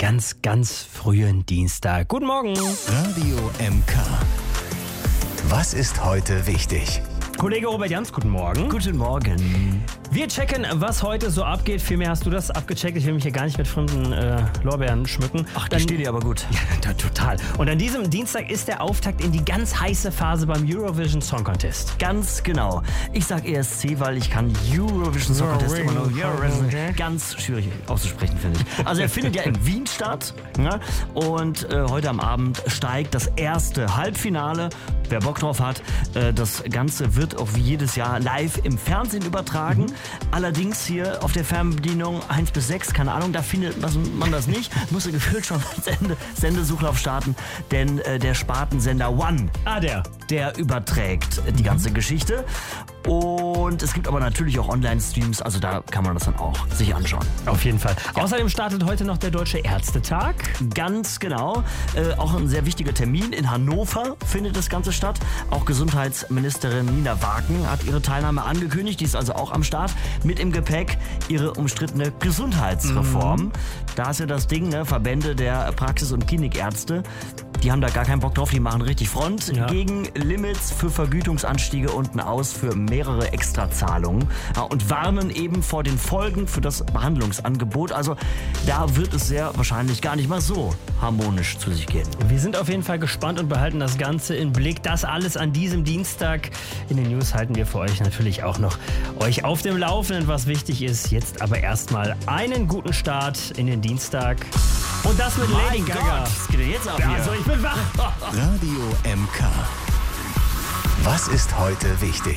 ganz, ganz frühen Dienstag. Guten Morgen. Radio MK. Was ist heute wichtig? Kollege Robert Jans, guten Morgen. Guten Morgen. Wir checken, was heute so abgeht. Vielmehr hast du das abgecheckt. Ich will mich hier gar nicht mit fremden Lorbeeren schmücken. Ach, die steht dir aber gut. Ja, total. Und an diesem Dienstag ist der Auftakt in die ganz heiße Phase beim Eurovision Song Contest. Ganz genau. Ich sag ESC, weil ich kann Eurovision Song Contest immer nur ganz schwierig auszusprechen, finde ich. Also er findet ja in Wien statt. Ja? Und heute am Abend steigt das erste Halbfinale. Wer Bock drauf hat, das Ganze wird auch wie jedes Jahr live im Fernsehen übertragen. Allerdings hier auf der Fernbedienung 1 bis 6, keine Ahnung, da findet man das nicht. Musste gefühlt schon Sendesuchlauf starten, denn der Spartensender One, der überträgt die ganze Geschichte. Und es gibt aber natürlich auch Online-Streams, also da kann man das dann auch sich anschauen. Auf jeden Fall. Ja. Außerdem startet heute noch der Deutsche Ärztetag. Ganz genau. Auch ein sehr wichtiger Termin. In Hannover findet das Ganze statt. Auch Gesundheitsministerin Nina Wagen hat ihre Teilnahme angekündigt. Die ist also auch am Start. Mit im Gepäck ihre umstrittene Gesundheitsreform. Da ist ja das Ding, ne? Verbände der Praxis- und Klinikärzte. Die haben da gar keinen Bock drauf, die machen richtig Front gegen Limits für Vergütungsanstiege und ein Aus für mehrere Extrazahlungen und warnen eben vor den Folgen für das Behandlungsangebot. Also da wird es sehr wahrscheinlich gar nicht mal so harmonisch zu sich gehen. Wir sind auf jeden Fall gespannt und behalten das Ganze im Blick. Das alles an diesem Dienstag. In den News halten wir für euch natürlich auch noch euch auf dem Laufenden, was wichtig ist. Jetzt aber erstmal einen guten Start in den Dienstag. Und das mit Lady Gaga. Was geht denn jetzt ab hier? Also ich bin wach. Radio MK. Was ist heute wichtig?